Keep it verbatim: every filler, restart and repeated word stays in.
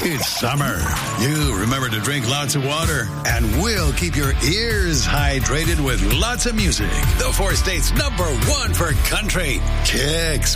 It's summer. You remember to drink lots of water, and we'll keep your ears hydrated with lots of music. The four states number one for country. Kicks